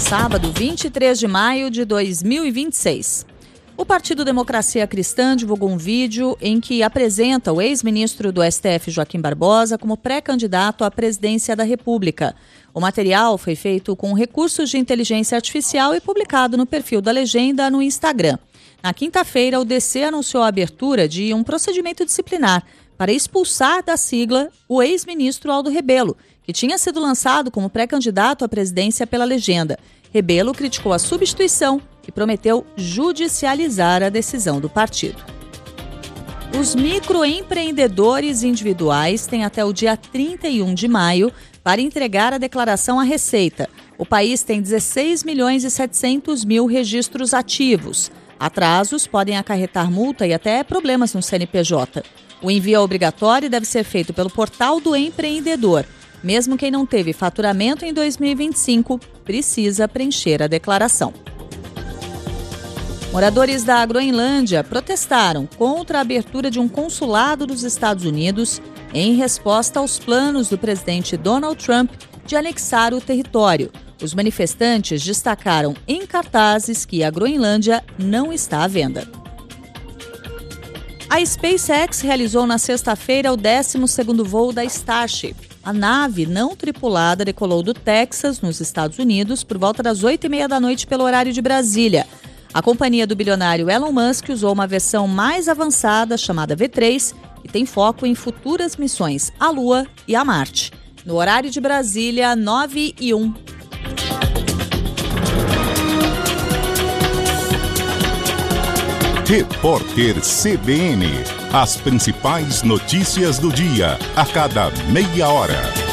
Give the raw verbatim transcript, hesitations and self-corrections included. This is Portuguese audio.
sábado, vinte e três de maio de dois mil e vinte e seis. O Partido Democracia Cristã divulgou um vídeo em que apresenta o ex-ministro do S T F, Joaquim Barbosa, como pré-candidato à presidência da República. O material foi feito com recursos de inteligência artificial e publicado no perfil da legenda no Instagram. Na quinta-feira, o D C anunciou a abertura de um procedimento disciplinar para expulsar da sigla o ex-ministro Aldo Rebelo, que tinha sido lançado como pré-candidato à presidência pela legenda. Rebelo criticou a substituição e prometeu judicializar a decisão do partido. Os microempreendedores individuais têm até o dia trinta e um de maio para entregar a declaração à Receita. O país tem dezesseis milhões e setecentos mil registros ativos. Atrasos podem acarretar multa e até problemas no C N P J. O envio é obrigatório e deve ser feito pelo portal do empreendedor. Mesmo quem não teve faturamento em dois mil e vinte e cinco, precisa preencher a declaração. Moradores da Groenlândia protestaram contra a abertura de um consulado dos Estados Unidos em resposta aos planos do presidente Donald Trump de anexar o território. Os manifestantes destacaram em cartazes que a Groenlândia não está à venda. A SpaceX realizou na sexta-feira o décimo segundo voo da Starship. A nave não tripulada decolou do Texas, nos Estados Unidos, por volta das oito e meia da noite pelo horário de Brasília. A companhia do bilionário Elon Musk usou uma versão mais avançada, chamada V três, que tem foco em futuras missões à Lua e a Marte. No horário de Brasília, nove e um. Repórter C B N. As principais notícias do dia, a cada meia hora.